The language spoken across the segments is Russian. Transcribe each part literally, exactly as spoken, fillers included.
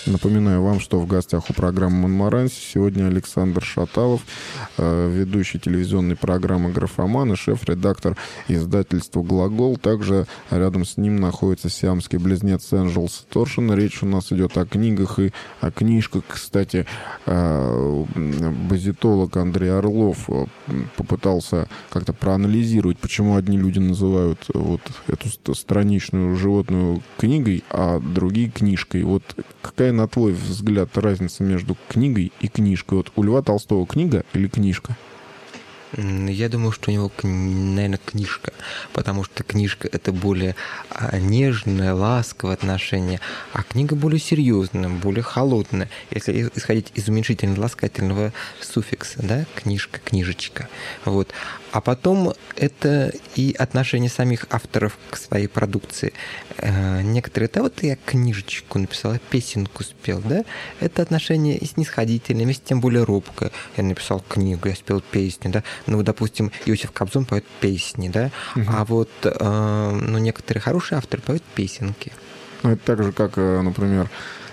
Напоминаю вам, что в гостях у программы «Монмаранси» сегодня Александр Шаталов, ведущий телевизионной программы «Графоман» и шеф-редактор издательства «Глагол». Также рядом с ним находится сиамский близнец Энджел Торшин. Речь у нас идет о книгах и о книжках. Кстати, базитолог Андрей Орлов попытался как-то проанализировать, почему одни люди называют вот эту страничную животную книгой, а другие книжкой. Вот какая, на твой взгляд, разница между книгой и книжкой? Вот у Льва Толстого книга или книжка? Я думаю, что у него, наверное, книжка, потому что книжка — это более нежное, ласковое отношение, а книга более серьезная, более холодная, если исходить из уменьшительно-ласкательного суффикса, да, книжка, книжечка, вот. А потом это и отношение самих авторов к своей продукции. Некоторые, да, вот я книжечку написал, песенку спел, да, это отношение и снисходительное, вместе тем более робкое. Я написал книгу, я спел песню, да, ну, допустим, Иосиф Кобзон поет песни, да, угу. А вот, ну, некоторые хорошие авторы поют песенки. Ну, это так же, как, например,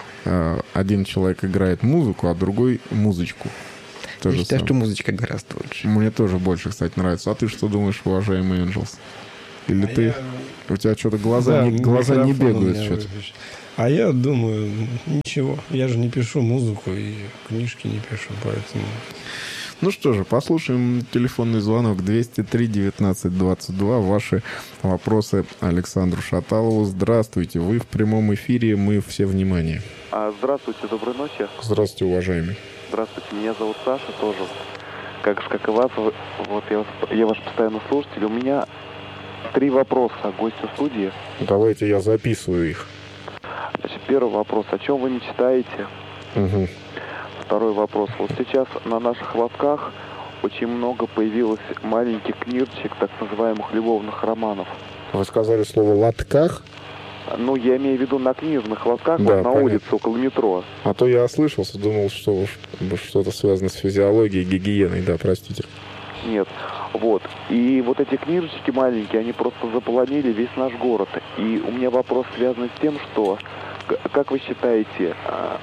один человек играет музыку, а другой музычку. Я считаю, самое. Что музычка гораздо лучше. Мне тоже больше, кстати, нравится. А ты что думаешь, уважаемый Энджелс? Или а ты... Я... У тебя что-то глаза, да, не, глаза не бегают что-то. А я думаю, ничего. Я же не пишу музыку и книжки не пишу, поэтому... Ну что же, послушаем телефонный звонок двести три девятнадцать двадцать два. Ваши вопросы Александру Шаталову. Здравствуйте, вы в прямом эфире, мы все внимание. Здравствуйте, доброй ночи. Здравствуйте, уважаемый. Здравствуйте, меня зовут Саша тоже. Как же, как и вас, вот я, я ваш постоянный слушатель. У меня три вопроса гостю студии. Давайте я записываю их. Значит, первый вопрос. О чем вы мечтаете? Угу. Второй вопрос. Вот сейчас на наших лотках очень много появилось маленьких книжечек, так называемых любовных романов. Вы сказали слово «лотках»? Ну, я имею в виду на книжных лотках, да, вот на понятно. Улице, около метро. А то я ослышался, думал, что что-то связано с физиологией, гигиеной, да, простите. Нет, вот. И вот эти книжечки маленькие, они просто заполонили весь наш город. И у меня вопрос связан с тем, что, как вы считаете,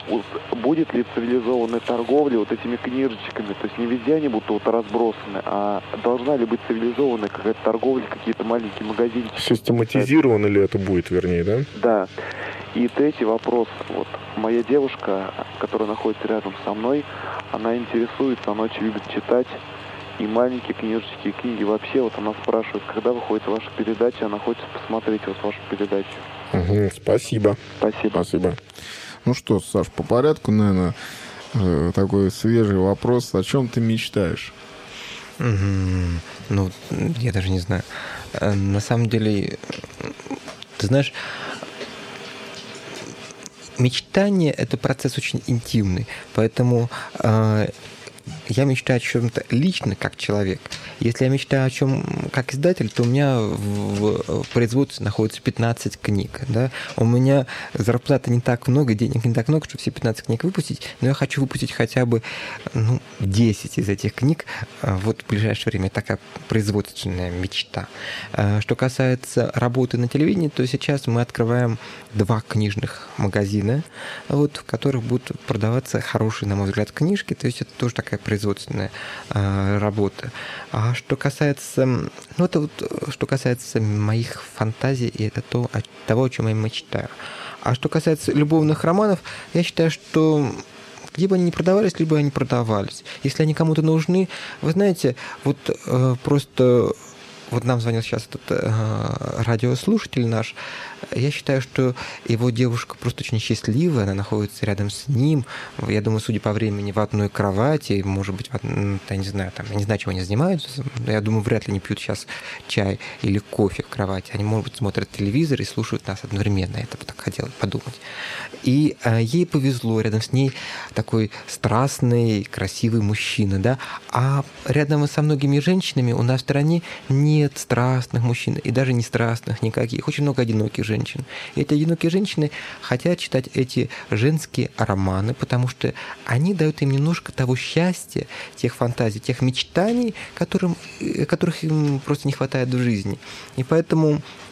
будет ли цивилизованная торговля вот этими книжечками? То есть не везде они будут вот разбросаны, а должна ли быть цивилизованная какая-то торговля, какие-то маленькие магазинчики? Систематизировано ли это будет, вернее, да? Да. И третий вопрос. Вот моя девушка, которая находится рядом со мной, она интересуется, она очень любит читать. И маленькие книжечки, и книги вообще. Вот она спрашивает, когда выходит ваша передача, она хочет посмотреть вот вашу передачу. Угу, спасибо. Спасибо. Спасибо. Ну что, Саш, по порядку, наверное, такой свежий вопрос. О чем ты мечтаешь? Mm-hmm. Ну, я даже не знаю. На самом деле, ты знаешь, мечтание — это процесс очень интимный, поэтому э, я мечтаю о чем-то лично, как человек. Если я мечтаю о чем как издатель, то у меня в производстве находится пятнадцать книг. Да? У меня зарплаты не так много, денег не так много, чтобы все пятнадцать книг выпустить, но я хочу выпустить хотя бы ну, десять из этих книг вот в ближайшее время. Такая производственная мечта. Что касается работы на телевидении, то сейчас мы открываем два книжных магазина, вот, в которых будут продаваться хорошие, на мой взгляд, книжки. То есть это тоже такая производственная работа. А что касается, ну это вот, что касается моих фантазий, и это то, того, о чем я мечтаю. А что касается любовных романов, я считаю, что либо они не продавались, либо они продавались. Если они кому-то нужны, вы знаете, вот э, просто вот нам звонил сейчас этот э, радиослушатель наш. Я считаю, что его девушка просто очень счастливая, она находится рядом с ним. Я думаю, судя по времени, в одной кровати, может быть, в од... я не знаю, там, я не знаю, чем они занимаются. Я думаю, вряд ли они пьют сейчас чай или кофе в кровати. Они, может быть, смотрят телевизор и слушают нас одновременно. Я так хотела подумать. И э, ей повезло, рядом с ней такой страстный, красивый мужчина, да. А рядом со многими женщинами у нас в стране нет страстных мужчин, и даже не страстных никаких. Очень много одиноких женщин. И эти одинокие женщины хотят читать эти женские романы, потому что они дают им немножко того счастья, тех фантазий, тех мечтаний, которым, которых им просто не хватает в жизни. И поэтому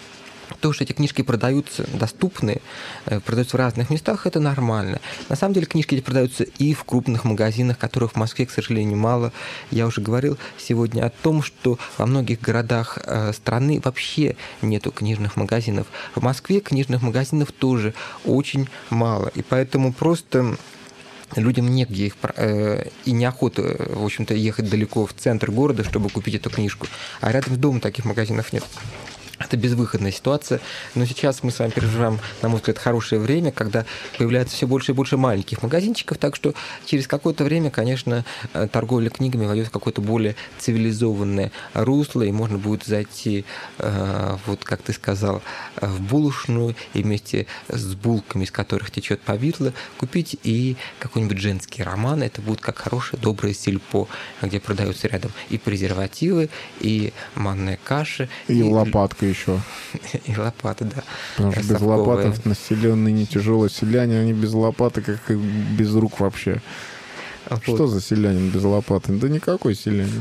То, что эти книжки продаются, доступны, продаются в разных местах, это нормально. На самом деле книжки эти продаются и в крупных магазинах, которых в Москве, к сожалению, мало. Я уже говорил сегодня о том, что во многих городах страны вообще нету книжных магазинов. В Москве книжных магазинов тоже очень мало. И поэтому просто людям негде их э, и неохота, в общем-то, ехать далеко в центр города, чтобы купить эту книжку. А рядом с домом таких магазинов нет. Это безвыходная ситуация, но сейчас мы с вами переживаем, на мой взгляд, хорошее время, когда появляется все больше и больше маленьких магазинчиков, так что через какое-то время, конечно, торговля книгами войдет в какое-то более цивилизованное русло, и можно будет зайти, вот как ты сказал, в булочную и вместе с булками, из которых течет повидло, купить и какой-нибудь женский роман. Это будет как хорошее, доброе сельпо, где продаются рядом и презервативы, и манная каша, и, и... лопатка еще. И лопаты, да. Потому что без лопаток населенные не тяжелые селяне, они без лопаты, как и без рук вообще. Вот. Что за селянин без лопаты? Да никакой селянин.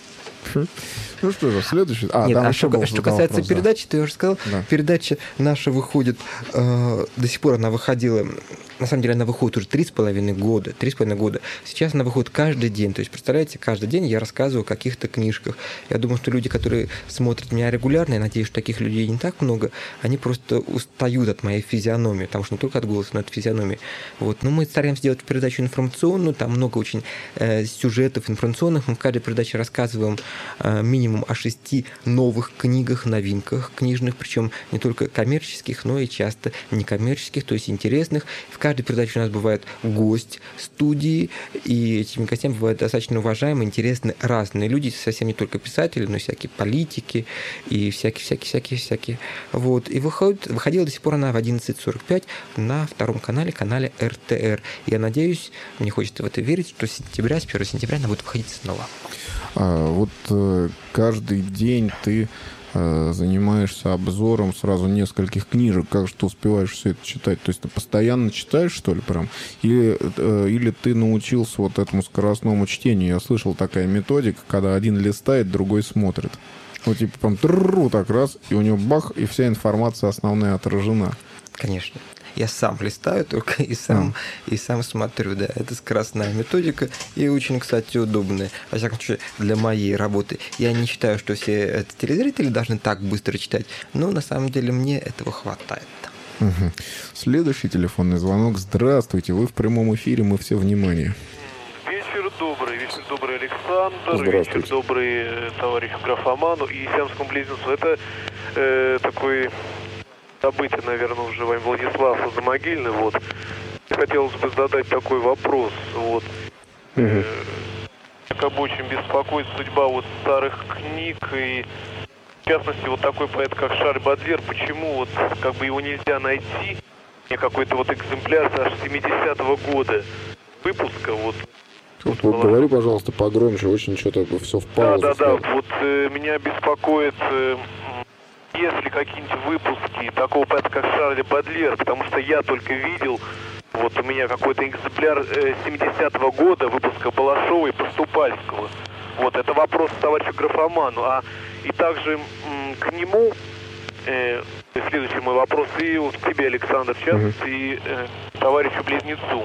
Ну что же, следующий. А, Нет, там а еще что, был что касается вопрос, передачи, да. ты уже сказал, да. Передача наша выходит, э, до сих пор она выходила, на самом деле она выходит уже три с половиной года, три с половиной года. Сейчас она выходит каждый день, то есть, представляете, каждый день я рассказываю о каких-то книжках. Я думаю, что люди, которые смотрят меня регулярно, я надеюсь, что таких людей не так много, они просто устают от моей физиономии, потому что не только от голоса, но и от физиономии. Вот. Но мы стараемся сделать передачу информационную, там много очень э, сюжетов информационных, мы в каждой передаче рассказываем э, минимум о шести новых книгах, новинках книжных, причем не только коммерческих, но и часто некоммерческих, то есть интересных. В каждой передаче у нас бывает гость студии, и этими гостями бывают достаточно уважаемые, интересные, разные люди, совсем не только писатели, но и всякие политики, и всякие-всякие-всякие-всякие. Вот. И выходит, выходила до сих пор она в одиннадцать сорок пять на втором канале, канале эр тэ эр. Я надеюсь, мне хочется в это верить, что с сентября, с первого сентября она будет выходить снова. А, вот э, каждый день ты э, занимаешься обзором сразу нескольких книжек. Как же ты успеваешь все это читать? То есть ты постоянно читаешь, что ли, прям? Или, э, или ты научился вот этому скоростному чтению? Я слышал такая методика, когда один листает, другой смотрит. Вот типа прям трррру так раз, и у него бах, и вся информация основная отражена. Конечно. Я сам листаю только и сам, mm. и сам смотрю, да. Это скоростная методика и очень, кстати, удобная. Во всяком случае, для моей работы. Я не считаю, что все телезрители должны так быстро читать, но на самом деле мне этого хватает. Угу. Следующий телефонный звонок. Здравствуйте, вы в прямом эфире, мы все внимание. Вечер добрый, вечер добрый, Александр, вечер добрый товарищу Графоману и Сиамскому близнецу. Это э, такой... событие, наверное, уже вами Владислав Замогильный, вот. Хотелось бы задать такой вопрос, вот. Uh-huh. Как бы очень беспокоит судьба вот старых книг, и в частности вот такой поэт, как Шарль Бадлер, почему вот как бы его нельзя найти, какой-то вот экземпляр аж семидесятого года выпуска, вот. Вот, вот говори, пожалуйста, погромче, очень что-то все в паузу. Да-да-да, вот э, меня беспокоит... Э, Если какие-нибудь выпуски такого поэта, как Шарль Бадлер, потому что я только видел, вот у меня какой-то экземпляр семидесятого года выпуска Балашова и Поступальского. Вот, это вопрос товарищу Графоману. А и также м, к нему, э, следующий мой вопрос, и вот к тебе, Александр, в частности, uh-huh. и э, товарищу Близнецу.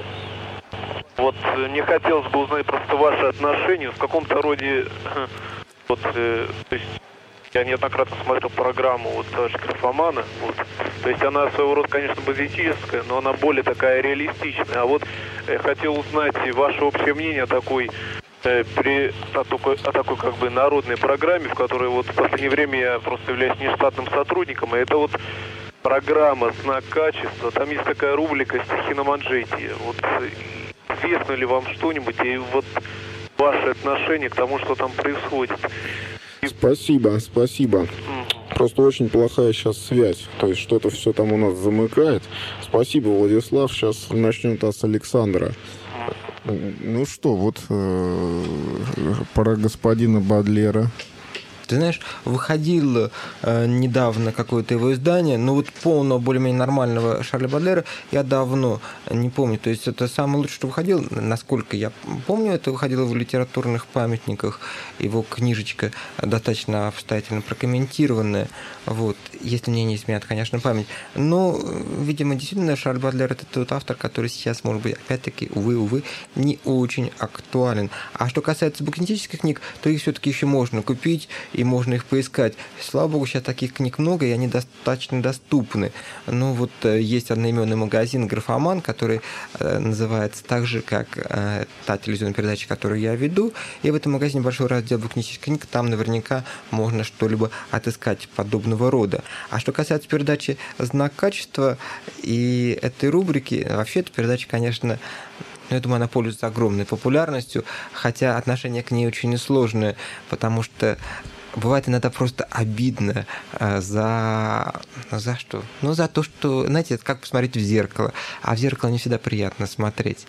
Вот, э, мне хотелось бы узнать просто ваши отношения, в каком-то роде, э, вот, э, то есть, я неоднократно смотрел программу вот товарища Графомана, вот. То есть она своего рода, конечно, базическая, но она более такая реалистичная. А вот э, хотел узнать ваше общее мнение о такой, э, при, о такой, о такой как бы народной программе, в которой вот в последнее время я просто являюсь нештатным сотрудником, и это вот программа «Знак качества», там есть такая рубрика «Стихи на манжете». Вот известно ли вам что-нибудь и вот ваше отношение к тому, что там происходит? Спасибо, спасибо. Просто очень плохая сейчас связь. То есть что-то все там у нас замыкает. Спасибо, Владислав. Сейчас начнем-то с Александра. Ну что, вот э, про господина Бадлера. Ты знаешь, выходило э, недавно какое-то его издание, но вот полного, более-менее нормального Шарля Бадлера я давно не помню. То есть это самое лучшее, что выходило, насколько я помню, это выходило в литературных памятниках. Его книжечка достаточно обстоятельно прокомментированная. Вот. Если мне не изменяет, конечно, память. Но, видимо, действительно, Шарль Бадлер – это тот автор, который сейчас, может быть, опять-таки, увы, увы, не очень актуален. А что касается букинистических книг, то их все-таки еще можно купить, и можно их поискать. Слава богу, сейчас таких книг много, и они достаточно доступны. Ну, вот есть одноименный магазин «Графоман», который называется так же, как та телевизионная передача, которую я веду. И в этом магазине большой раздел букинистических книг, там наверняка можно что-либо отыскать подобного рода. А что касается передачи «Знак качества» и этой рубрики, вообще эта передача, конечно, я думаю, она пользуется огромной популярностью, хотя отношение к ней очень несложное, потому что бывает иногда просто обидно за... За что? Ну, за то, что, знаете, это как посмотреть в зеркало. А в зеркало не всегда приятно смотреть.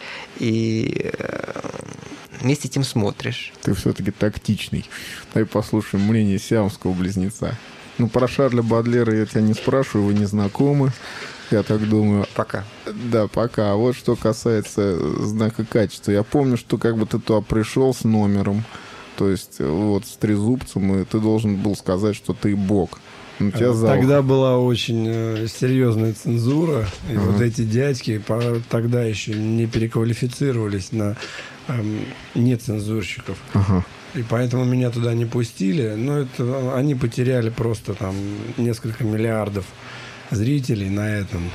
И вместе с этим смотришь. Ты все-таки тактичный. Давай послушаем мнение сиамского близнеца. Ну, про Шарля Бадлера я тебя не спрашиваю, вы не знакомы. Я так думаю. Пока. Да, пока. А вот что касается знака качества. Я помню, что как бы ты туда пришел с номером, то есть вот с трезубцем, и ты должен был сказать, что ты бог. Ну, тебя тогда была очень э, серьезная цензура, и uh-huh. вот эти дядьки по, тогда еще не переквалифицировались на э, нецензурщиков. Uh-huh. И поэтому меня туда не пустили. Но это, они потеряли просто там несколько миллиардов зрителей на этом.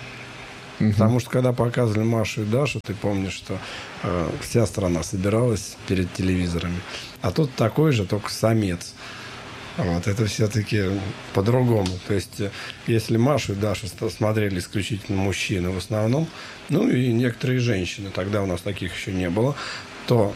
Угу. Потому что когда показывали Машу и Дашу, ты помнишь, что э, вся страна собиралась перед телевизорами. А тут такой же, только самец. Вот, это все-таки по-другому. То есть, если Машу и Дашу смотрели исключительно мужчины в основном, ну и некоторые женщины, тогда у нас таких еще не было, то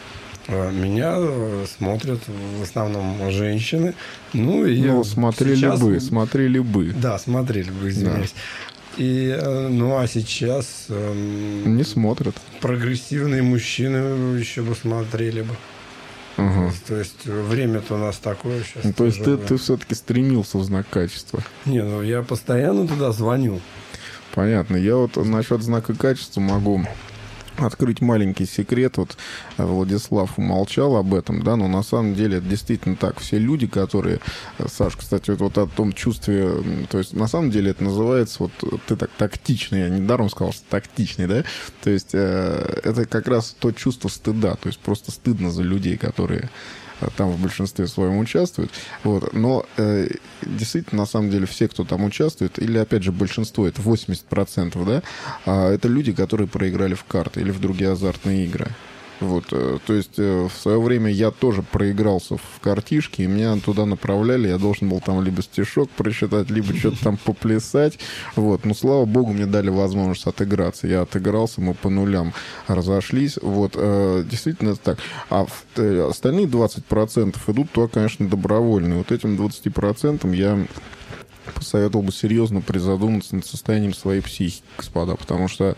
меня смотрят в основном женщины. Ну, и ну смотрели сейчас... бы, смотрели бы. Да, смотрели бы, извиняюсь. Да. И, ну, а сейчас... Эм, не смотрят. Прогрессивные мужчины еще бы смотрели бы. Угу. То есть, время-то у нас такое сейчас. Ну, то есть, ты, ты все-таки стремился в знак качества? Не, ну, я постоянно туда звоню. Понятно. Я вот насчет знака качества могу... открыть маленький секрет. Вот Владислав умолчал об этом, да, но на самом деле это действительно так. Все люди, которые... Саш, кстати, вот, вот о том чувстве... То есть, на самом деле это называется... Вот ты так тактичный, я недаром сказал, что тактичный, да? То есть, э, это как раз то чувство стыда. То есть, просто стыдно за людей, которые... там в большинстве своем участвуют. Вот. Но э, действительно, на самом деле, все, кто там участвует, или, опять же, большинство, это восемьдесят процентов, да, а это люди, которые проиграли в карты или в другие азартные игры. Вот, то есть в свое время я тоже проигрался в картишки, и меня туда направляли, я должен был там либо стишок прочитать, либо что-то там поплясать. Вот, но слава богу, мне дали возможность отыграться. Я отыгрался, мы по нулям разошлись. Вот, действительно это так. А остальные двадцать процентов идут то, конечно, добровольные. Вот этим двадцать процентов я посоветовал бы серьезно призадуматься над состоянием своей психики, господа, потому что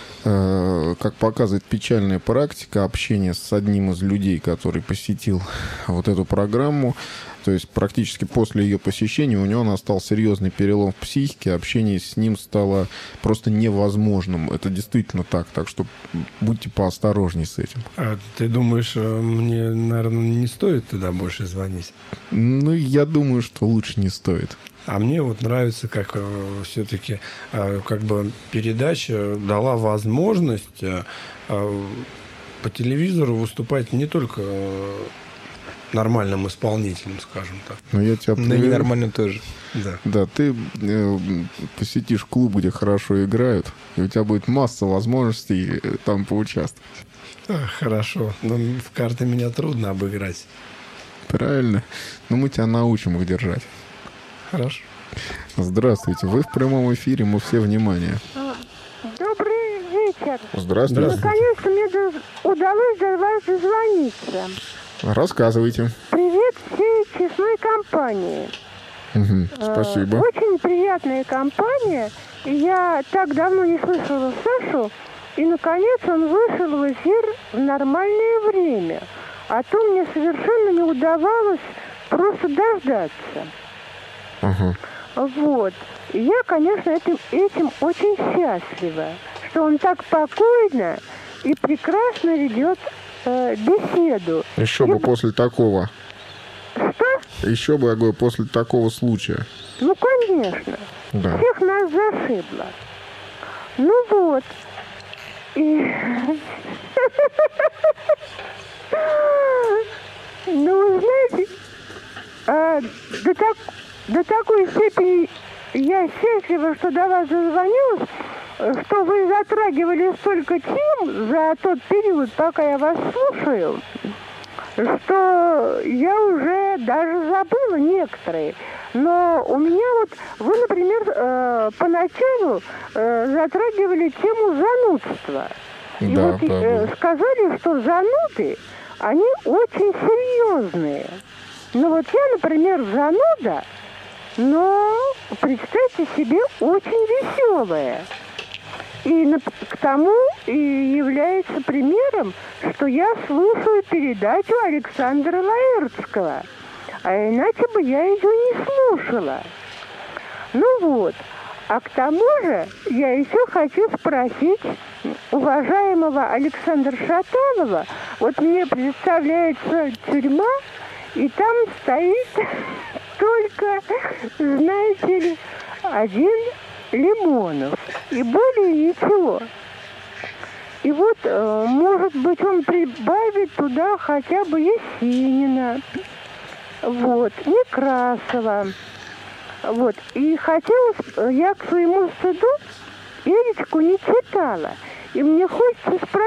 как показывает печальная практика общения с одним из людей, который посетил вот эту программу, то есть практически после ее посещения у него настал серьезный перелом в психике, общение с ним стало просто невозможным. Это действительно так, так что будьте поосторожнее с этим. А ты думаешь, мне, наверное, не стоит туда больше звонить? Ну, я думаю, что лучше не стоит. А мне вот нравится, как э, все-таки э, как бы передача дала возможность э, э, по телевизору выступать не только э, нормальным исполнителем, скажем так. Но я тебя но и ненормальным тоже. Да, да, ты э, посетишь клуб, где хорошо играют, и у тебя будет масса возможностей там поучаствовать. А, хорошо, но в карты меня трудно обыграть. Правильно, но мы тебя научим их держать. Хорошо. Здравствуйте, вы в прямом эфире, мы все внимание. Добрый вечер. Здравствуйте. Наконец-то мне удалось до вас дозвониться. Рассказывайте. Привет всей честной компании. Угу, спасибо. Очень приятная компания. Я так давно не слышала Сашу, и наконец он вышел в эфир в нормальное время. А то мне совершенно не удавалось просто дождаться. Ага. Вот. И я, конечно, этим, этим очень счастлива, что он так спокойно и прекрасно ведет э, беседу. Еще Я бы после такого. Что? Еще бы, я говорю, после такого случая. Ну, конечно. Да. Всех нас зашибло. Ну вот. И... Ну, знаете, а, до, так, до такой степени я счастлива, что до вас дозвонилась, что вы затрагивали столько тем за тот период, пока я вас слушаю, что я уже даже забыла некоторые. Но у меня вот, вы, например, э, поначалу э, затрагивали тему занудства. И Да, вот да, э, да. сказали, что зануды, они очень серьезные. Ну вот я, например, зануда, но, представьте себе, очень веселая. И на- к тому и является примером, что я слушаю передачу Александра Лаэртского. А иначе бы я ее не слушала. Ну вот. А к тому же я еще хочу спросить уважаемого Александра Шаталова. Вот мне представляется тюрьма, и там стоит только, знаете ли, один Лимонов. И более ничего. И вот, э, может быть, он прибавит туда хотя бы Есенина. Вот, Некрасова. Вот. И хотелось, я к своему стыду Эречку не читала. И мне хочется спросить,